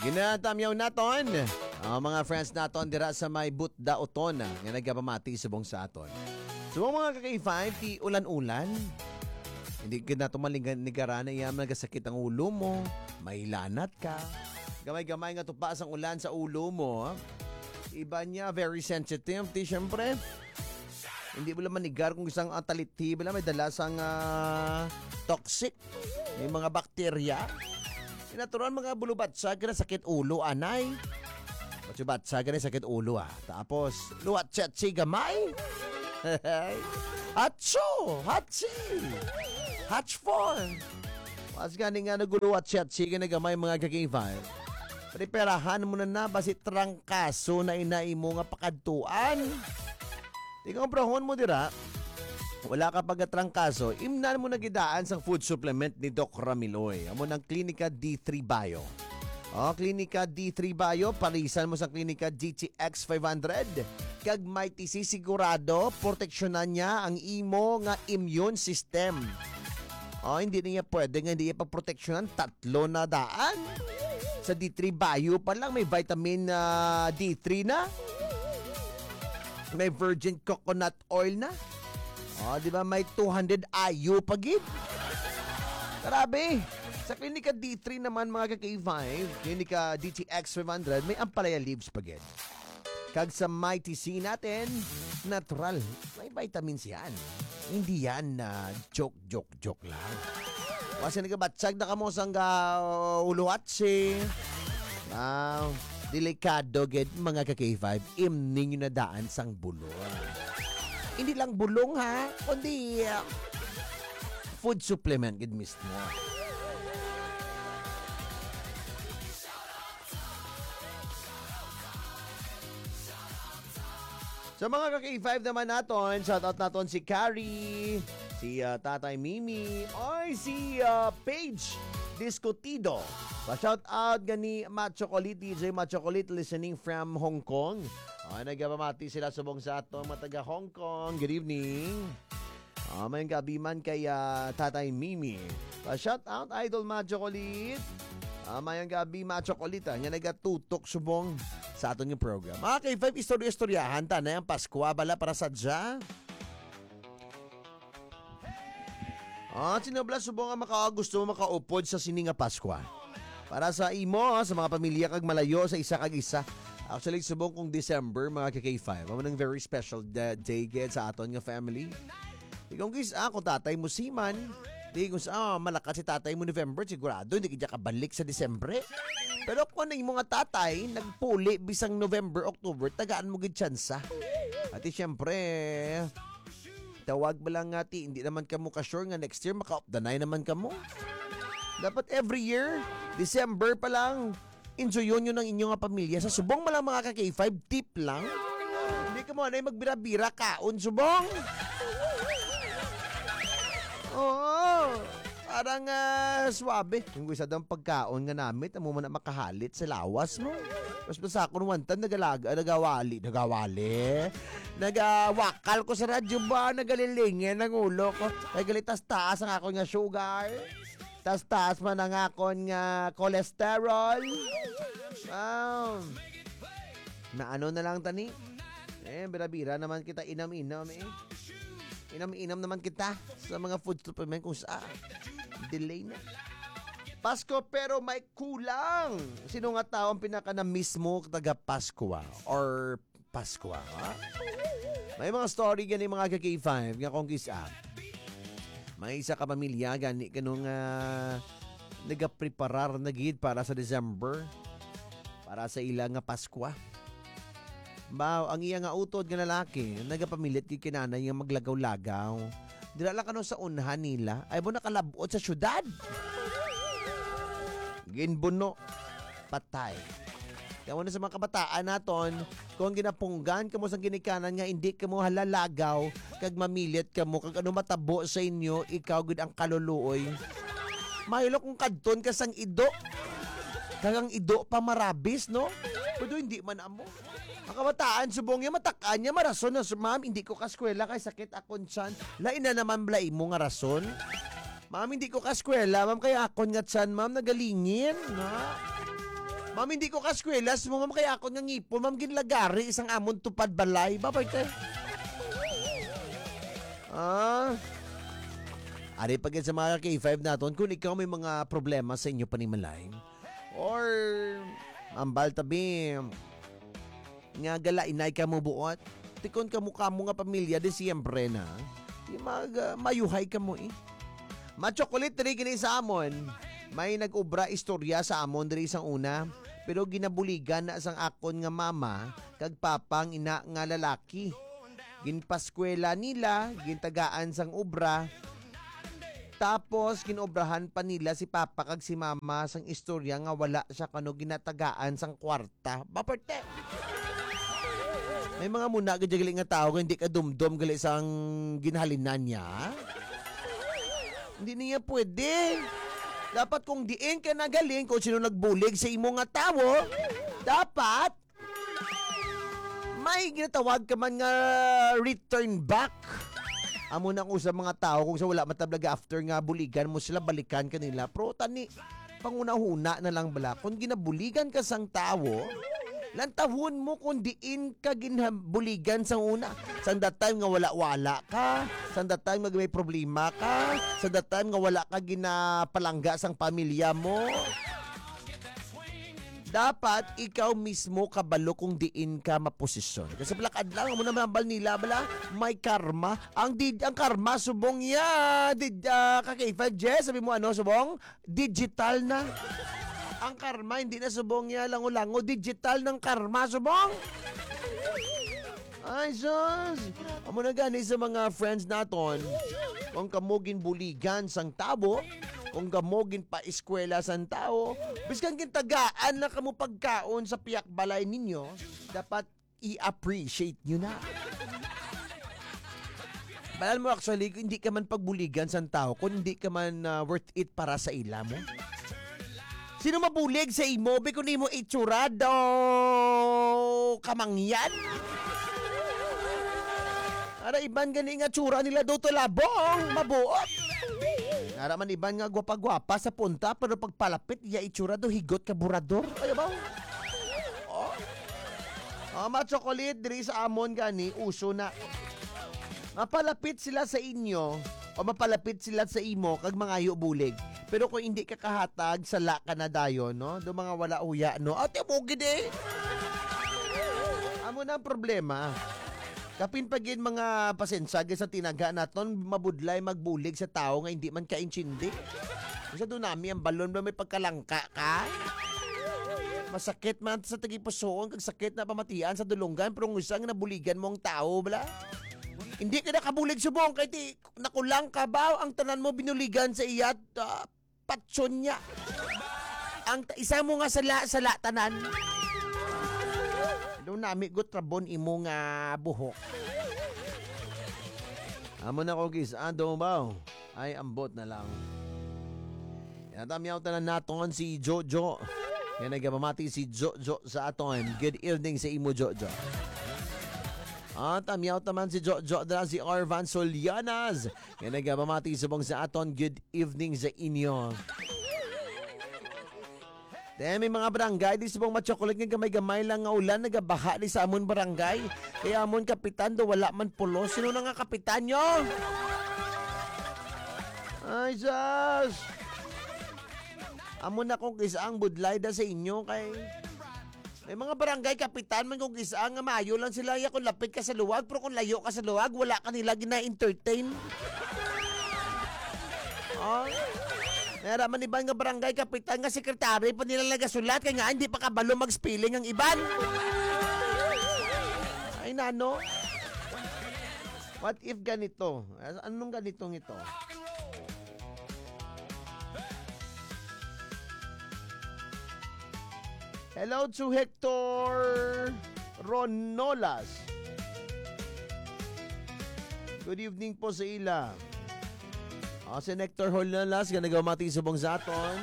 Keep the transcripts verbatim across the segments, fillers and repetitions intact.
Ginatamyaw naton ang mga friends naton dira sa may Butda Otona nga nagapamati subong sa aton. So mga ka-K five, ti ulan-ulan. Hindi ka na tumalingan ni Garana yan, nagasakit ang ulo mo, may lanat ka. Gamay-gamay nga tupaas ang ulan sa ulo mo. Iba niya, very sensitive. Di syempre, hindi mo lang manigar kung isang uh, taliti, bala may dalasang uh, toxic. May mga bakterya. Inaturan mga bulubatsag na sakit ulo, anay. Batsabatsag na sakit ulo, ah. Tapos, luwat-chatsi gamay. Hatso! Hatsi! Hatch four! Mas gani nga naguluwat-chatsi ka na gamay mga ka-K five. Preparahan mo na na basi trangkaso na inai mo nga pakadtuan. Ikaw brahon mo dira. Wala ka pagkatrangkaso, imnan mo na gidaan sa food supplement ni Doc Ramiloy. Amo ng Klinika D three Bio. O, Klinika D three Bio, parisan mo sa Klinika G T X five hundred. Kag may tisi sigurado, proteksyonan niya ang imo nga immune system. O, hindi niya pwede nga hindi niya pagproteksyonan, tatlo na daan. Sa D three Bio pa lang, may vitamin uh, D three na. May virgin coconut oil na. O, di ba may two hundred I U pagid? Grabe! Sa Klinika D three naman mga ka-K five, Klinika D T X five hundred, may ampalaya leaves pagid. Kag sa Mighty C natin, natural. May vitamins yan. Hindi yan na uh, joke, joke, joke lang. Kasi nagabatsag na kamo sang uh, uluhatsi. Wow. Delikado ged mga ka-K five, imning yung nadaan sang bulong. Hindi lang bulong ha, kundi uh, food supplement gid mismo. Sa mga ka-K five naman naton, shoutout naton si Carrie, si uh, Tatay Mimi, oy si uh, Paige Discutido. Pa-shoutout gani Machocolit, D J Machocolit listening from Hong Kong. Ay, nagpamati sila subong sa ato mga taga Hong Kong. Good evening. Uh, may gabi man kay uh, Tatay Mimi. Pa-shoutout Idol Machocolit. Uh, may gabi Machocolit. Yan nagatutok subong sa aton yung program. Mga K five, istorya-istoryahan ta na yung Pasko, bala para sadya. Ah, sinabla subong nga makagusto makaupod sa sininga Pasko. Para sa imo, sa mga pamilya kag malayo sa isa kag isa. Actually, subong kung December, mga ka-K five. Amo nang very special day ged sa aton nga family. Ikaw gis, ah, kung tatay mo siman, di kung sa ah, malakas si tatay mo November, sigurado hindi kaya kabalik sa December. Pero kung ano yung mga tatay, nagpuli bisang November, October, tagaan mo gid tsansa. At siyempre, tawag ba lang nga ti, hindi naman kamo ka-sure nga next year maka-up the nine naman kamo. Dapat every year, December pa lang, enjoy yun yun ng inyong pamilya. Sa subong malang mga ka-K five, tip lang. Hindi ka mo na magbira-bira kaon, subong. Oo. Parang uh, swabe. Yung isa daw pagkaon nga namit, amo mo na makahalit sa lawas mo. Mas basta ako naman tan, nagalaga, nagawali, nagawali. Nagawakal ko sa radyo ba, nagalilingin ang ulo ko. Ay galitas-taas ang ako nga sugar. Tas-taas man ang akon nga cholesterol. Wow. Na ano na lang tani? Eh, bira-bira naman kita inam-inam eh. Inam-inam naman kita sa mga food supplement kung saan. Delay na. Pasko pero may kulang. Sino nga tao ang pinaka na mismo taga Pasko or Pasko? Ha? May mga story gani mga ka-K five nga kung kisa. May isa ka pamilya gani kanong uh, nagapreparar na gid para sa December para sa ilang nga Pasko. Ba, ang iya nga utod nga lalaki, nagapamilit kay kinanay nga maglagaw-lagaw. Dira lang kano sa unhan nila, ay mo nakalabot sa syudad. Ginbuno, patay. Kaya na sa mga kabataan naton, kung ginapunggan kamo sa ginikanan nga hindi kamo halalagaw, kag mamilit kamo, kag ano matabo sa inyo, ikaw gud ang kaluluoy. Mahilo kung kadton ka sang ido. Kagang ido pa marabis, no? Pero hindi man amo. Ang kabataan, subong niya, matakaan niya, marason na, ma'am, hindi ko kaskwela kay sakit akon tiyan. Lain na naman blay mo nga rason. Ma'am, hindi ko kaskwela, ma'am, kaya akon nga tiyan, ma'am, nagalingin. Ha? Ma'am, hindi ko kaskwelas mo, ma'am, kaya ako nga ngipon, ma'am, ginlagari, isang amon tupad balay. Ba, parte? Ah, ari pag sa mga K five naton, kung ikaw may mga problema sa inyo panimalay, or ambal tabi, nga gala inay ka mo buot, tikon ka mukha mo nga pamilya, de siyempre na, di mag, uh, mayuhay ka mo eh. Ma-chocolate rin kini sa amon, may nag-ubra istorya sa amon diri isang una, pero ginabuligan na sang akon nga mama, kag papang ina nga lalaki. Ginpaskwela nila, gintagaan sang obra, tapos ginobrahan pa nila si papa kag si mama sang istorya nga wala siya kano ginatagaan sang kwarta. Baperte! May mga muna gajagali nga tao hindi ka dumdum gali sang ginhalinan niya. Hindi niya pwede. Dapat kung diin ka nagaling kung sino nagbulig sa imo nga tao, dapat may ginatawag ka man nga return back. Amo na ko sa mga tao kung sa wala matablaga after nga buligan mo sila, balikan kanila. Pero tani, panguna-huna na lang bala. Kung ginabuligan ka sang tao, lantahon mo kung diin ka ginabuligan sang una. Sang that time nga wala-wala ka, sang that time nga may problema ka, sang that time nga wala ka ginapalangga sang pamilya mo. Dapat ikaw mismo kabalo kung diin ka maposisyon. Kasi plakad lang mo na mambal nila bala, may karma. Ang did ang karma subong ya. Did uh, kakaifa Jess, sabi mo ano subong? Digital na. Ang karma hindi na subong ya lango-lango, digital ng karma subong. Ay sus. Amo na gani sa mga friends naton. Kung kamugin buligan sang tabo, kung gamogin pa eskwela san tao, biskan gintagaan na kamo pagkaon sa piyak balay ninyo, dapat i-appreciate nyo na. Balal mo actually, hindi ka man pagbuligan san tao, kung hindi ka man uh, worth it para sa ila mo. Sino mabulig sa imo, be kung imo itsura do kamangyan? Ara iban gani nga tsura nila do tulabong, mabuot. Nara man iban nga gwapa-gwapa sa punta pero pagpalapit iya itsura do higot ka burador. Ay ba? Oh. Ah, ma chocolate diri sa amon gani uso na. Mapalapit sila sa inyo o mapalapit sila sa imo kag mangayo bulig. Pero kung hindi ka kahatag sa la ka na dayon, no? Do mga wala uya, no? Ate mo gid. Amo na ang problema. Kapin pagin mga pasensya sa tinaga naton mabudlay magbulig sa tao nga hindi man kainchindi. Sa dunami ang balon ba may pagkalangka ka? Masakit man sa tagipusoon kag sakit na pamatian sa dulunggan pero kung isang nabuligan mo ang tao bala. Hindi ka nakabulig subong kay ti nakulang ka ba ang tanan mo binuligan sa iyat uh, patson niya. Ang isa mo nga sala sala tanan. Doon nami gut rabon imo nga buhok. Amo na ko gis, ando ba? Ay ambot na lang. Yanatamiyaw tanan naton si Jojo. Yan nagpamati si Jojo sa aton. Good evening sa imo Jojo. At amyaw taman si Jojo dala si Arvan Solianas. Yan nagpamati subong sa aton. Good evening sa inyo. Dahil may mga barangay, di subong matchocolate nga gamay-gamay lang nga ulan, nagabaha di sa amon barangay. Kaya amon kapitan do wala man pulo. Sino na nga kapitan nyo? Ay, sus! Amon na kung kisaang budlay da sa inyo kay... May mga barangay kapitan man kung kisaang nga maayo lang sila. Ya kung lapit ka sa luwag, pero kung layo ka sa luwag, wala ka nila gina-entertain. Oh... Nara man iban nga barangay kapitan nga sekretary pa nila nagasulat kaya nga hindi pa kabalo mag-spelling ang iban. Ay nano. What if ganito? Anong ganitong ito? Hello to Hector Ronolas. Good evening po sa ila. Ah, si Nectar Holalas, nga nagawamati subong sa aton.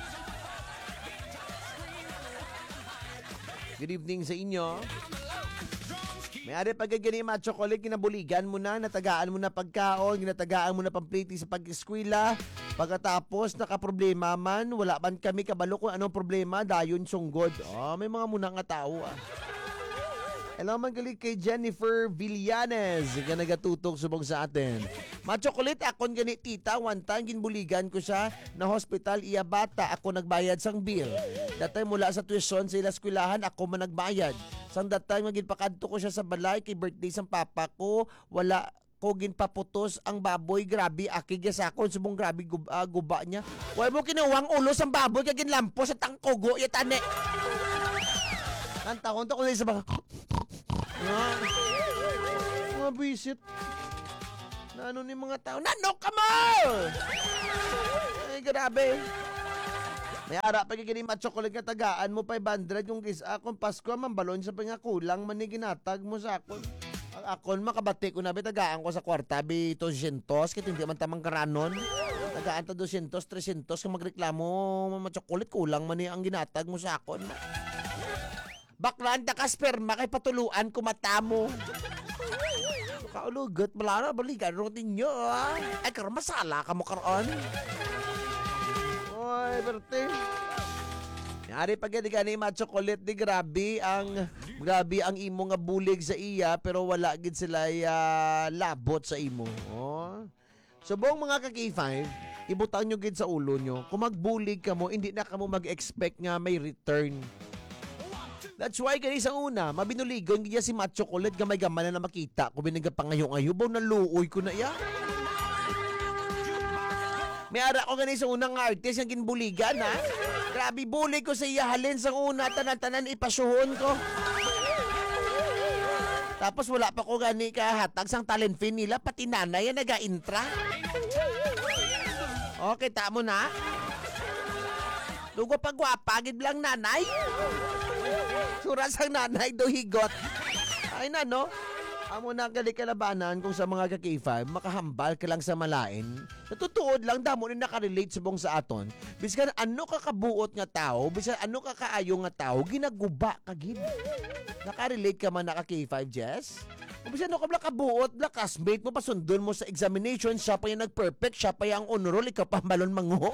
Good evening sa inyo. May ari pagkagani mga chocolate, kinabuligan mo na, natagaan mo na pagkaon, ginatagaan mo na pampliti sa pag-eskwela, Pagkatapos nakaproblema man, wala man kami kabalo kung anong problema, dayon sunggod. Oh, may mga muna nga tao ah. Hello man galing kay Jennifer Villanes, nga nagatutok subong sa atin. Ma-chocolate akon gani tita, one time ginbuligan ko siya na hospital iya bata, ako nagbayad sang bill. Datay mula sa tuition sa ila eskwelahan, ako man nagbayad. Sang datay magipakadto ko siya sa balay kay birthday sang papa ko, wala ko ginpaputos ang baboy, grabe akig sa akon subong grabe gub, uh, guba niya. Wala mo kinuwang ulo sang baboy kay ginlampos sa tangkogo ya tane. Kanta ko to ko sa mga ah, mga bisit na ano ni mga tao. Nanok ka mo! Ay, grabe. May ara pa kikini ma-chocolate ka tagaan mo five hundred yung kisa akong Pasko mambalon sa pangakulang man ni ginatag mo sa akon. Ang akon makabati ko na bi tagaan ko sa kwarta bi two hundred kit hindi man tamang karanon. Tagaan ta two hundred, three hundred kung magreklamo ma-chocolate kulang man ni ang ginatag mo sa akon. Baklaan da ka sperma kay patuluan ko mata mo. Kaulugot malala balikan rotin nyo ah. Ay karon masala ka mo karon. Oy, berte. Yari pag gani ma-chocolate di grabe ang grabe ang imo nga bulig sa iya pero wala gid sila uh, labot sa imo. Oh. Subong mga ka-K five, ibutang nyo gid sa ulo nyo. Kung magbulig ka mo, hindi na ka mo mag-expect nga may return. That's why kani sa una, mabinuligon gid si Matt Chocolate gamay gamay na makita ko binagapangayo ngayo baw naluoy ko na iya. May ara ko gani sa unang artist yang ginbuligan ha. Grabe bulig ko sa iya halin sa una tanan-tanan ipasuhon ko. Tapos wala pa ko gani ka hatag sang talent fin nila pati nanay yan naga-intra. Okay, tamo na. Lugo pa gwapa gid lang nanay. Suras ang nanay do higot. Ay na no. Amo na gali kalabanan kung sa mga ka-K five makahambal ka lang sa malain. Natutuod lang damo ni nakarelate subong sa aton. Biskan ano ka kabuot nga tao, biskan ano ka kaayo nga tao, ginaguba ka gid. Nakarelate ka man na ka-K five, Jess? O biskan ano ka bla kabuot, bla classmate mo pasundon mo sa examination, siya pa yung nag-perfect, siya pa yung honor roll, ikaw pa balon mango.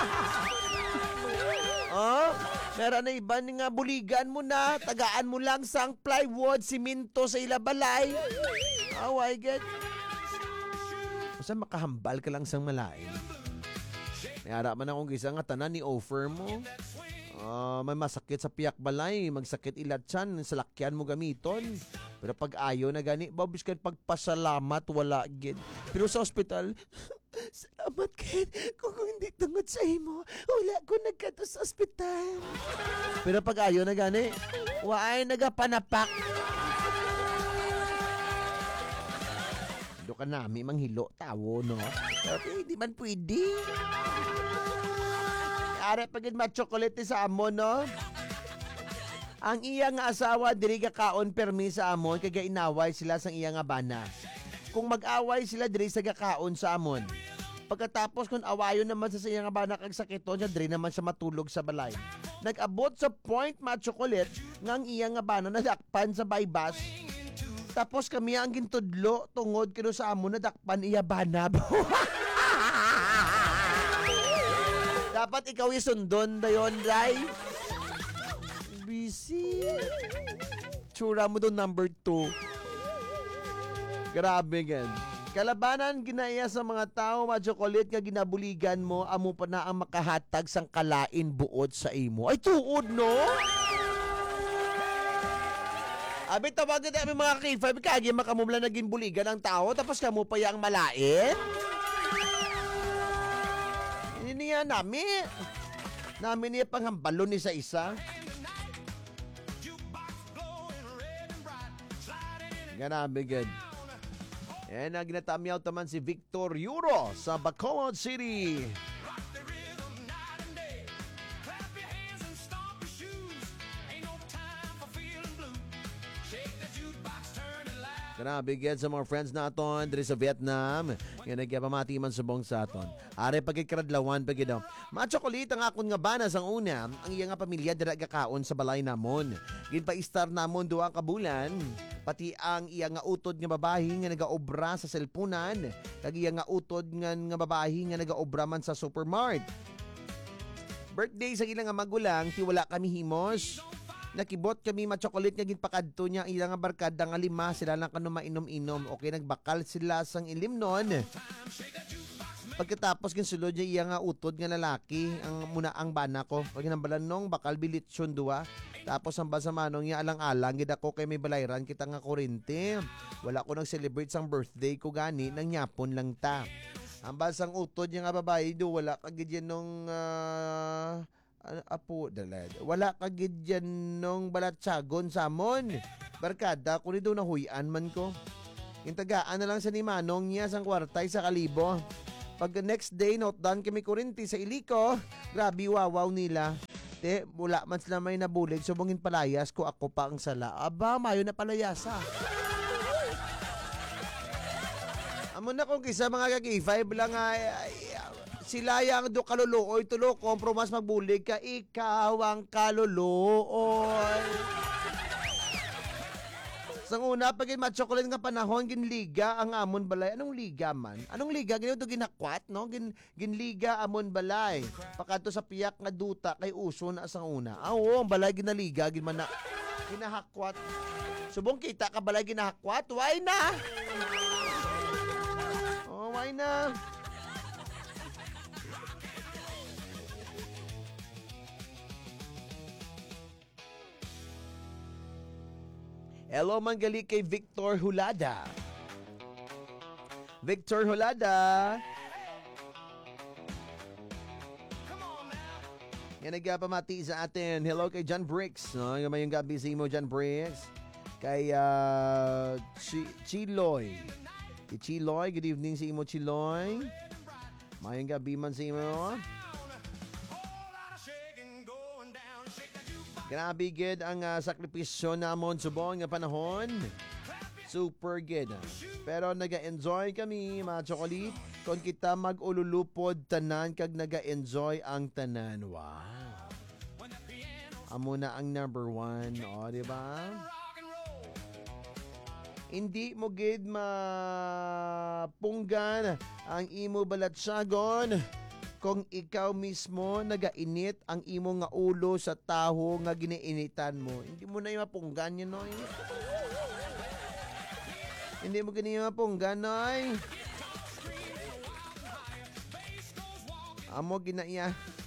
Oh, meron na iba nga buligan mo na, tagaan mo lang sang plywood, siminto sa ilabalay. Oh, I get. Basta makahambal ka lang sang malain. May harap man akong gisa nga tanan ni offer mo. Uh, may masakit sa piyak balay, magsakit ilatsan, sa lakyan mo gamiton. Pero pag ayaw na gani, babis ka pagpasalamat, wala gid. Pero sa ospital, salamat kid, kung hindi tungod sa imo, wala ko nagkato sa ospital. Pero pag ayaw na gani, waay nagapanapak. Do ka nami manghilo tawo, no? Okay, hindi man pwede. Are pagid ma-chocolate sa amon, no? Ang iya nga asawa diri ka kaon permi sa amon kay inaway sila sang iya nga bana. Kung mag-away sila diri sa gakaon sa amon. Pagkatapos kung awayon naman sa iya nga bana kag sakiton niya diri naman siya matulog sa balay. Nag-abot sa point ma-chocolate nga ang iya nga bana nadakpan sa baybas. Tapos kami ang gintudlo tungod kino sa amon nadakpan iya bana. Dapat ikaw isundon dayon, Ray. Busy. Tsura mo doon number two. Grabe gan. Kalabanan ginaya sa mga tao, ma-chocolate nga ginabuligan mo, amo pa na ang makahatag sang kalain buod sa imo. Ay, tuod, no? Abi, tawagin namin mga K five, kagi makamumla na ginbuligan ang tao, tapos kamo pa yung malain? Hindi niya namin. Namin niya panghambalon ni sa isa. Ganabi good. Yan ang ginatamyaw taman si Victor Euro sa Bacolod City. Grabe gid sa mga friends naton diri sa Vietnam. Yan nagyapamati man subong sa aton. Are pagkikradlawan pagid daw. Matsokolit ang akon nga banas ang una, ang iya nga pamilya dira gakaon sa balay namon. Ginpa-istar namon duha ka bulan, pati ang iya nga utod nga babahi nga nagaobra sa selpunan, kag iya nga utod nga, nga babahi nga nagaobra man sa supermart. Birthday sa ilang nga magulang, ti wala kami himos. Nakibot kami matsokolit nga ginpakadto niya ilang nga barkada nga lima, sila lang kanu mainom-inom. Okay, nagbakal sila sang ilim nun. Pagkatapos ginsulod niya iya nga utod nga lalaki, ang muna ang bana ko. Pag ginambalan nung bakal bilitsyon duwa. Tapos ang basa manong niya alang-alang, gid ako kay may balayran kita nga kurente. Wala ko nag-celebrate sang birthday ko gani, nang nyapon lang ta. Ang basang utod niya nga babae do, wala kagid yan nung uh, apo dalad. Wala kagid yan nung balatsagon samon. Barkada ko ni do nahuyan man ko. Intagaan na lang sa ni manong niya sang kwartay sa kalibo. Pag next day, note down kami kurente sa iliko, grabe wawaw nila. Te, wala man sila may nabulig, subungin palayas ko ako pa ang sala. Aba, mayo na palayasa. Amo na kung kisa mga kaki, five lang ay, ay sila yang do kaluluoy, tulo kompromas magbulig ka, ikaw ang kaluluoy. Sang una, pag matchokolate nga panahon, ginliga ang amon balay. Anong liga man? Anong liga? Ganito ginakwat, no? Gin, ginliga amon balay. Pakato sa piyak nga duta kay uso na sang una. Ah, oo, ang balay ginaliga, ginmana. Ginahakwat. Subong kita ka balay ginahakwat? Why na? Oh, why na? Hello, manggali kay Victor Hulada. Victor Hulada. Yan nagpamati sa atin. Hello kay John Bricks. No? Yung gabi si mo, John Bricks. Kay uh, Ch- Chiloy. Kay Chiloy. Good evening si mo, Chiloy. Mayang gabi man si mo. Grabe good ang uh, sakripisyo namon subong nga panahon. Super good. Pero naga-enjoy kami mga chocolate. Kung kita mag-ululupod tanan kag naga-enjoy ang tanan. Wow. Amo na ang number one. O, diba? Hindi mo gid mapunggan ang imo balatsyagon kung ikaw mismo nagainit ang imo nga ulo sa taho nga giniinitan mo. Hindi mo na yung mapunggan yun, noy. Hindi mo ganyan mapunggan, noy. Amo ginaiya.